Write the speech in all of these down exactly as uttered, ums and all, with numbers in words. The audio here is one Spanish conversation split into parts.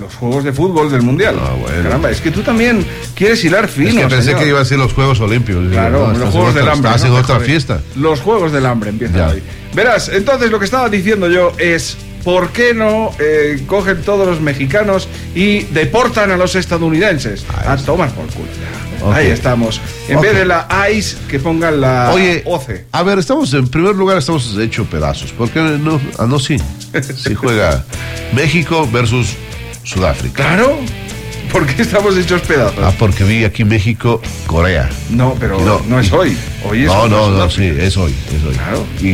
los juegos de fútbol del Mundial. Ah, bueno. Caramba, es que tú también quieres hilar fino. Es que pensé señor. que iba a ser los Juegos Olímpicos. Claro, no, los Juegos del Hambre. Estás en ¿no? otra Joder. fiesta. Los Juegos del Hambre empiezan Ya. hoy. Verás, entonces lo que estaba diciendo yo es... ¿Por qué no eh, cogen todos los mexicanos y deportan a los estadounidenses? A tomar por culo. Okay. Ahí estamos. En Okay. vez de la ICE, que pongan la Oye, O C E. a ver, estamos en primer lugar, estamos hecho pedazos. ¿Por qué no? Ah, no, sí. Sí juega México versus Sudáfrica. Claro. ¿Por qué estamos hechos pedazos? Ah, porque vi aquí México, Corea. No, pero No. no, es hoy. Hoy es No, no, no, Sudáfrica. sí, es hoy, es hoy. Claro. Y...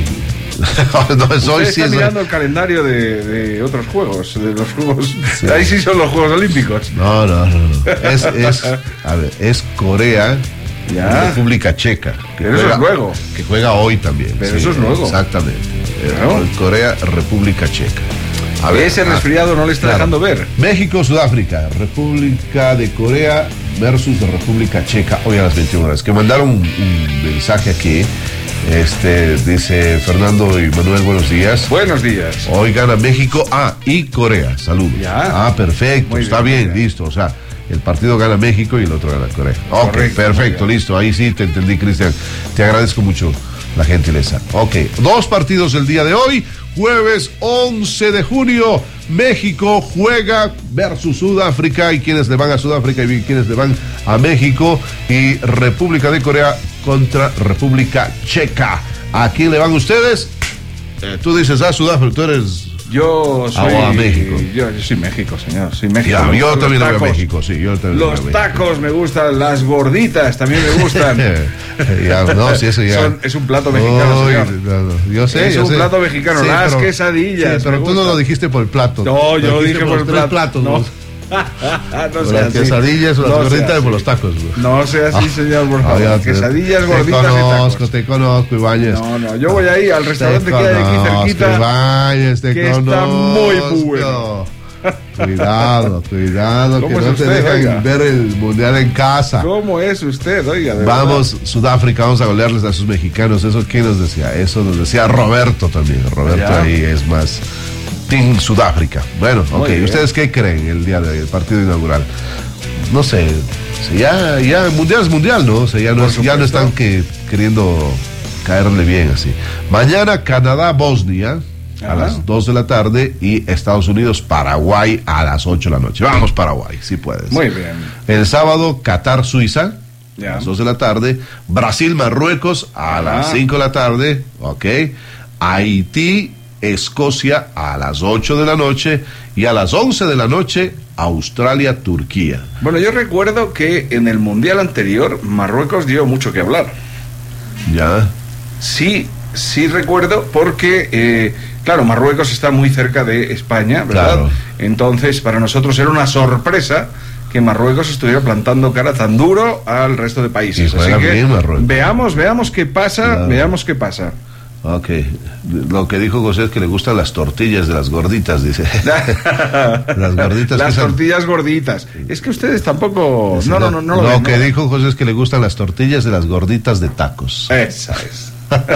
no, es hoy, Usted sí está es hoy. mirando el calendario de, de otros juegos, de los juegos. Sí. Ahí sí son los Juegos Olímpicos. No, no, no, no. Es, es, a ver, es Corea, Ya. República Checa. Que Pero eso es luego. Que juega hoy también. Pero eso es luego. Exactamente. Eh, Claro. Corea, República Checa. A Ese ah, resfriado no le está claro. dejando ver. México, Sudáfrica, República de Corea versus República Checa, hoy a las veintiuna horas. Que mandaron un, un mensaje aquí. Este, dice Fernando y Manuel, buenos días. Buenos días. Hoy gana México, ah, y Corea, saludos. Ya. Ah, perfecto, Muy está bien, bien, muy bien. listo, o sea, el partido gana México y el otro gana Corea. Ok, Correcto, perfecto, muy bien. listo, ahí sí te entendí, Cristian. Te agradezco mucho la gentileza. Ok, dos partidos el día de hoy, jueves once de junio, México juega versus Sudáfrica, y quienes le van a Sudáfrica y quienes le van a México, y República de Corea contra República Checa. ¿A quién le van ustedes? Eh, tú dices a Sudáfrica, tú eres... Yo soy. Ah, a México. Yo, yo soy México, señor. Soy México. Ya, Me yo gustan también los le voy a tacos. México, sí, yo también le voy a Los México. tacos me gustan, las gorditas también me gustan. Ya, no, sí, eso ya. Son- es un plato mexicano, Uy, señor. no, no, yo sé, Es yo un sé. plato mexicano, Sí, las pero- quesadillas, sí, pero me tú no gusta. lo dijiste por el plato. No, yo lo dijiste dije por el los plato. tres platos. No. ¿no? no Por sea las así. quesadillas o las No gorditas sea y por así. los tacos. güey. No sea así, Ah, señor, por ah, favor. ya te- Quesadillas, te gorditas y conozco, tacos. te conozco, Ibáñez. No, no, yo voy ahí al restaurante que hay aquí conozco, cerquita. Ibáñez, te que está conozco. muy bueno. Cuidado, cuidado, que ¿Cómo es no te usted, dejan oiga? ver el mundial en casa. ¿Cómo es usted, oiga? de Vamos, Sudáfrica, vamos a golearles a sus mexicanos. ¿Eso quién nos decía? Eso nos decía Roberto también. Roberto Ya. ahí es más Team Sudáfrica. Bueno, Muy ok. bien. ¿Ustedes qué creen el día de hoy, el partido inaugural? No sé, si ya, ya, mundial es mundial, ¿no? O sea, ya no, Por es- ya no supuesto. están que, queriendo caerle bien así. Mañana, Canadá, Bosnia. A Ajá. las dos de la tarde y Estados Unidos, Paraguay a las ocho de la noche. Vamos, Paraguay, si puedes. Muy bien. El sábado, Qatar, Suiza, Ya. a las dos de la tarde. Brasil, Marruecos, a Ah. las cinco de la tarde. Ok. Haití, Escocia, a las ocho de la noche. Y a las once de la noche, Australia, Turquía. Bueno, yo recuerdo que en el Mundial anterior Marruecos dio mucho que hablar. Ya. Sí, sí recuerdo porque, eh, claro, Marruecos está muy cerca de España, ¿verdad? Claro. Entonces, para nosotros era una sorpresa que Marruecos estuviera plantando cara tan duro al resto de países. Y juega Así que bien Marruecos. veamos, veamos qué pasa, Claro. veamos qué pasa. Ok. Lo que dijo José es que le gustan las tortillas de las gorditas, dice. Las gorditas. Las que son- tortillas gorditas. Es que ustedes tampoco... No, no, no, no. Lo ven, que no. dijo José es que le gustan las tortillas de las gorditas de tacos. Esa es.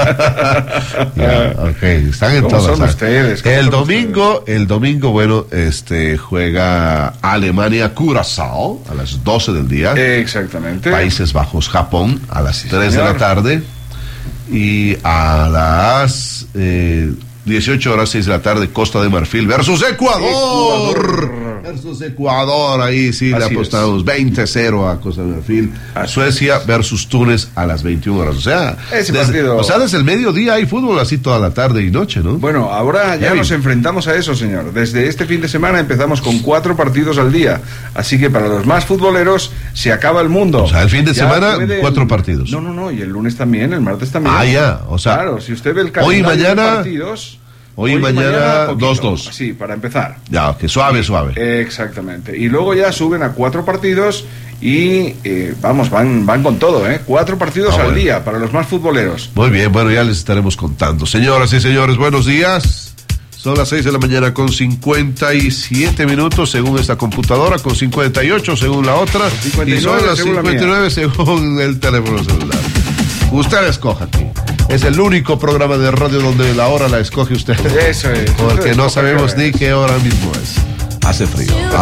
Ya, ok, están en ¿Cómo todas. son ¿sabes? ustedes? ¿Cómo El son domingo, el domingo, bueno, este juega Alemania Curazao a las doce del día. Exactamente. Países Bajos Japón a las Sí, tres de señor. la tarde. Y a las eh, dieciocho horas, seis de la tarde, Costa de Marfil versus Ecuador. Ecuador. Versus Ecuador, ahí sí le Así apostamos veinte cero a Costa de Marfil. Así Suecia versus Túnez a las veintiuna horas. O sea, Ese desde, partido- o sea, desde el mediodía hay fútbol así toda la tarde y noche, ¿no? Bueno, ahora ya Heavy. nos enfrentamos a eso, señor. Desde este fin de semana empezamos con cuatro partidos al día. Así que para los más futboleros se acaba el mundo. O sea, el fin de Ya semana, pueden- cuatro partidos. No, no, no. Y el lunes también, el martes también. Ah, ya, o sea, Claro, si usted ve el hoy y calendario de mañana- partidos... hoy y mañana, poquito. dos, dos. Sí, para empezar. Ya, que suave, suave. Exactamente. Y luego ya suben a cuatro partidos y eh, vamos, van, van con todo, ¿eh? Cuatro partidos Ah, al bueno. día para los más futboleros. Muy bien, bueno, ya les estaremos contando. Señoras y señores, buenos días. Son las seis de la mañana con cincuenta y siete minutos según esta computadora, con cincuenta y ocho según la otra. cincuenta y Y son nueve las según la cincuenta y nueve según el teléfono celular. Usted escoja aquí. Es el único programa de radio donde la hora la escoge usted. Eso es. Porque Usted no escoge sabemos qué hora ni es. qué hora mismo es. Hace frío.